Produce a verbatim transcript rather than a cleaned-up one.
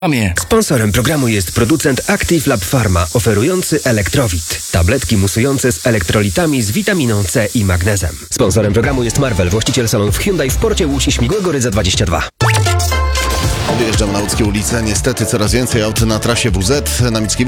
Sponsorem programu jest producent Active Lab Pharma, oferujący Elektrowit. Tabletki musujące z elektrolitami z witaminą C i magnezem. Sponsorem programu jest Marvel, właściciel salonów Hyundai w Porcie Łusi Śmigłego Rydza dwadzieścia dwa. Wyjeżdżam na łódzkie ulice. Niestety coraz więcej aut na trasie W Z. Na Mickiewicza